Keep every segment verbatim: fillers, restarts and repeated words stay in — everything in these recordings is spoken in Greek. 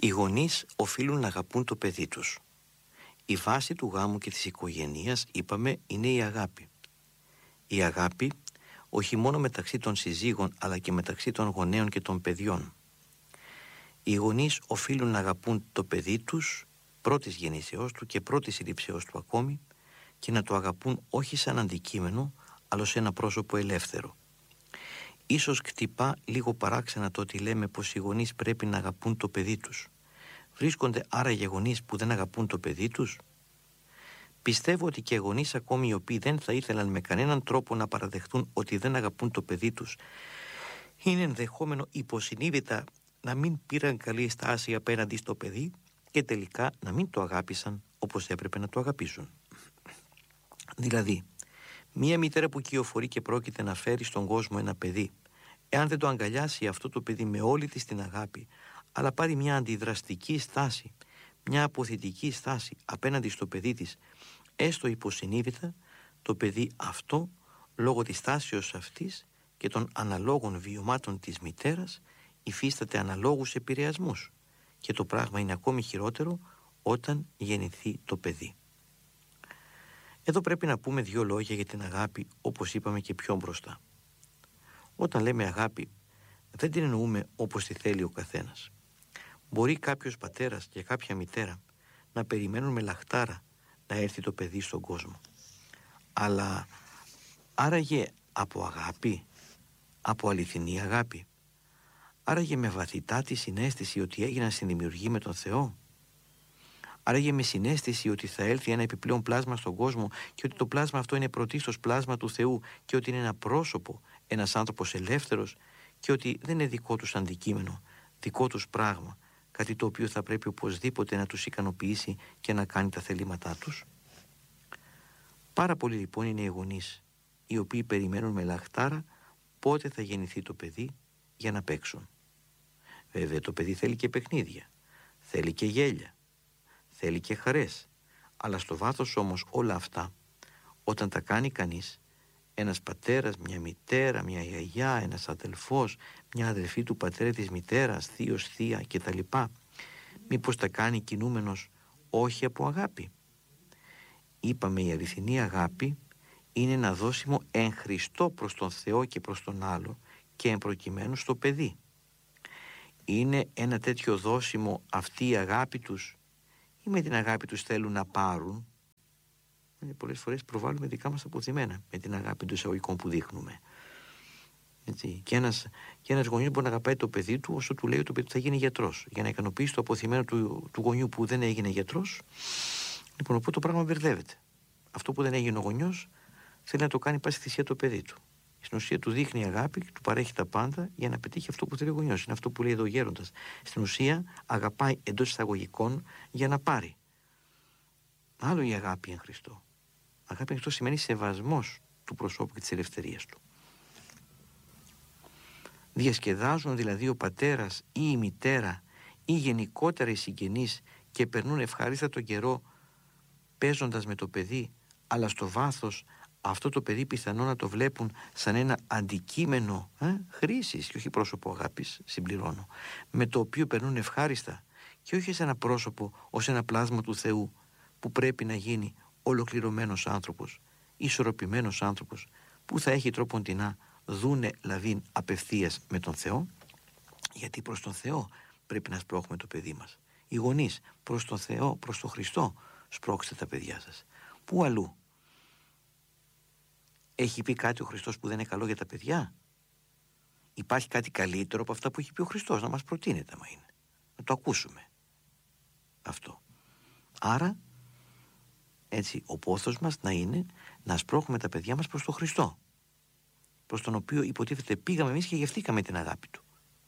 Οι γονείς οφείλουν να αγαπούν το παιδί τους. Η βάση του γάμου και της οικογένειας, είπαμε, είναι η αγάπη. Η αγάπη όχι μόνο μεταξύ των συζύγων, αλλά και μεταξύ των γονέων και των παιδιών. Οι γονείς οφείλουν να αγαπούν το παιδί τους πρώτης γεννήσεώς του και πρώτης συλλήψεώς του ακόμη, και να το αγαπούν όχι σαν αντικείμενο, αλλά σε ένα πρόσωπο ελεύθερο. Ίσως κτυπά λίγο παράξενα το ότι λέμε πως οι γονείς πρέπει να αγαπούν το παιδί τους. Βρίσκονται άραγε γονείς που δεν αγαπούν το παιδί τους? Πιστεύω ότι και γονείς ακόμη οι οποίοι δεν θα ήθελαν με κανέναν τρόπο να παραδεχτούν ότι δεν αγαπούν το παιδί τους, είναι ενδεχόμενο υποσυνείδητα να μην πήραν καλή στάση απέναντι στο παιδί και τελικά να μην το αγάπησαν όπως έπρεπε να το αγαπήσουν. Δηλαδή, μία μητέρα που κυοφορεί και πρόκειται να φέρει στον κόσμο ένα παιδί, εάν δεν το αγκαλιάσει αυτό το παιδί με όλη της την αγάπη, αλλά πάρει μια αντιδραστική στάση, μια αποθητική στάση απέναντι στο παιδί της, έστω υποσυνείδητα, το παιδί αυτό, λόγω της στάσεως αυτής και των αναλόγων βιωμάτων της μητέρας, υφίσταται αναλόγους επηρεασμούς, και το πράγμα είναι ακόμη χειρότερο όταν γεννηθεί το παιδί. Εδώ πρέπει να πούμε δύο λόγια για την αγάπη, όπως είπαμε και πιο μπροστά. Όταν λέμε αγάπη, δεν την εννοούμε όπως τη θέλει ο καθένας. Μπορεί κάποιος πατέρας και κάποια μητέρα να περιμένουν με λαχτάρα να έρθει το παιδί στον κόσμο. Αλλά άραγε από αγάπη, από αληθινή αγάπη, άραγε με βαθυτάτη συναίσθηση ότι έγιναν συνδημιουργοί με τον Θεό, άραγε με συναίσθηση ότι θα έλθει ένα επιπλέον πλάσμα στον κόσμο και ότι το πλάσμα αυτό είναι πρωτίστως πλάσμα του Θεού και ότι είναι ένα πρόσωπο, ένας άνθρωπος ελεύθερος και ότι δεν είναι δικό τους αντικείμενο, δικό τους πράγμα, κάτι το οποίο θα πρέπει οπωσδήποτε να τους ικανοποιήσει και να κάνει τα θελήματά τους. Πάρα πολλοί λοιπόν είναι οι γονείς οι οποίοι περιμένουν με λαχτάρα πότε θα γεννηθεί το παιδί για να παίξουν. Βέβαια το παιδί θέλει και παιχνίδια, θέλει και γέλια, θέλει και χαρές, αλλά στο βάθος όμως όλα αυτά, όταν τα κάνει κανείς, ένας πατέρας, μια μητέρα, μια γιαγιά, ένας αδελφός, μια αδελφή του πατέρα της μητέρας, θείος, θεία κτλ., μήπως τα κάνει κινούμενος όχι από αγάπη? Είπαμε, η αληθινή αγάπη είναι ένα δώσιμο εν Χριστώ προς τον Θεό και προς τον άλλο και εν προκειμένου στο παιδί. Είναι ένα τέτοιο δώσιμο αυτή η αγάπη τους, ή με την αγάπη τους θέλουν να πάρουν? Πολλές φορές προβάλλουμε δικά μας αποθυμένα με την αγάπη των εισαγωγικών που δείχνουμε. Έτσι. Και ένας, και ένας γονιός μπορεί να αγαπάει το παιδί του όσο του λέει ότι το παιδί θα γίνει γιατρός, για να ικανοποιήσει το αποθυμένο του, του γονιού που δεν έγινε γιατρός. Λοιπόν, οπότε το πράγμα μπερδεύεται. Αυτό που δεν έγινε ο γονιός θέλει να το κάνει πάση θυσία το παιδί του. Στην ουσία του δείχνει αγάπη και του παρέχει τα πάντα για να πετύχει αυτό που θέλει ο γονιός. Είναι αυτό που λέει εδώ ο γέροντας. Στην ουσία αγαπάει εντός εισαγωγικών για να πάρει. Άλλο η αγάπη εν Χριστώ. Αγάπη εν Χριστώ σημαίνει σεβασμός του προσώπου και της ελευθερίας του. Διασκεδάζουν δηλαδή ο πατέρας ή η μητέρα ή γενικότερα οι συγγενείς και περνούν ευχαρίστα τον καιρό παίζοντας με το παιδί, αλλά στο βάθος αυτό το παιδί πιθανό να το βλέπουν σαν ένα αντικείμενο ε, χρήσης και όχι πρόσωπο αγάπης, συμπληρώνω, με το οποίο περνούν ευχάριστα και όχι σαν ένα πρόσωπο ως ένα πλάσμα του Θεού που πρέπει να γίνει ολοκληρωμένος άνθρωπος, ισορροπημένος άνθρωπος που θα έχει τρόποντινά δούνε λαβήν απευθείας με τον Θεό, γιατί προς τον Θεό πρέπει να σπρώχουμε το παιδί μας. Οι γονείς προς τον Θεό, προς τον Χριστό σπρώξτε τα παιδιά σας. Πού αλλού? Έχει πει κάτι ο Χριστός που δεν είναι καλό για τα παιδιά? Υπάρχει κάτι καλύτερο από αυτά που έχει πει ο Χριστός να μας προτείνεται, μα είναι? Να το ακούσουμε αυτό. Άρα έτσι ο πόθος μας να είναι να σπρώχουμε τα παιδιά μας προς τον Χριστό, προς τον οποίο υποτίθεται πήγαμε εμείς και γευτήκαμε την αγάπη του.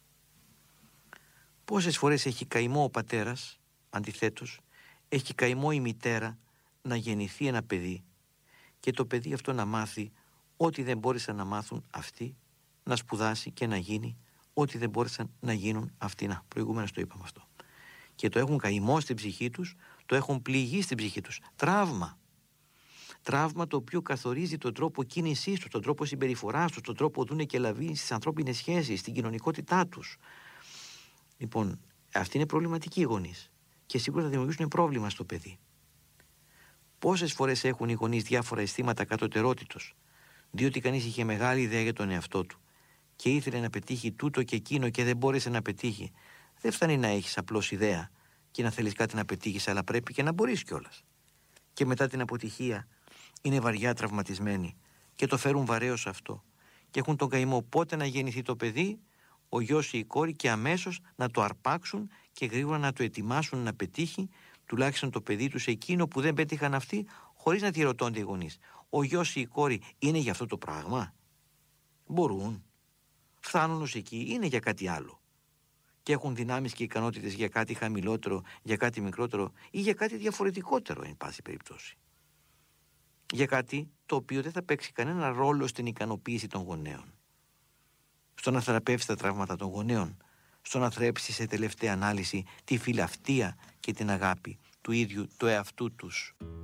Πόσες φορές έχει καημό ο πατέρας, αντιθέτως, έχει καημό η μητέρα να γεννηθεί ένα παιδί και το παιδί αυτό να μάθει ό,τι δεν μπόρεσαν να μάθουν αυτοί, να σπουδάσει και να γίνει ό,τι δεν μπόρεσαν να γίνουν αυτοί. Να, προηγουμένως το είπαμε αυτό. Και το έχουν καημό στην ψυχή τους, το έχουν πληγεί στην ψυχή τους. Τραύμα. Τραύμα το οποίο καθορίζει τον τρόπο κίνησής τους, τον τρόπο συμπεριφοράς τους, τον τρόπο δούνε και λαβή στις ανθρώπινες σχέσεις, στην κοινωνικότητά τους. Λοιπόν, Αυτοί είναι προβληματικοί οι γονείς και σίγουρα θα δημιουργήσουν πρόβλημα στο παιδί. Πόσες φορές έχουν οι γονείς διάφορα αισθήματα κατωτερότητος, διότι κανείς είχε μεγάλη ιδέα για τον εαυτό του και ήθελε να πετύχει τούτο και εκείνο και δεν μπόρεσε να πετύχει. Δεν φτάνει να έχεις απλώς ιδέα και να θέλεις κάτι να πετύχεις, αλλά πρέπει και να μπορείς κιόλας. Και μετά την αποτυχία είναι βαριά τραυματισμένοι και το φέρουν βαρέως αυτό. Και έχουν τον καημό πότε να γεννηθεί το παιδί, ο γιος ή η κόρη, και αμέσως να το αρπάξουν και γρήγορα να το ετοιμάσουν να πετύχει τουλάχιστον το παιδί τους εκείνο που δεν πέτυχαν αυτοί, χωρίς να τη ρωτώνται οι γονείς. Ο γιος ή η κόρη είναι για αυτό το πράγμα? Μπορούν. Φτάνουν ως εκεί, είναι για κάτι άλλο. Και έχουν δυνάμεις και ικανότητες για κάτι χαμηλότερο, για κάτι μικρότερο ή για κάτι διαφορετικότερο, εν πάση περιπτώσει. Για κάτι το οποίο δεν θα παίξει κανένα ρόλο στην ικανοποίηση των γονέων. Στο να θεραπεύσει τα τραύματα των γονέων, στο να θρέψει σε τελευταία ανάλυση τη φιλαυτία και την αγάπη του ίδιου του εαυτού τους.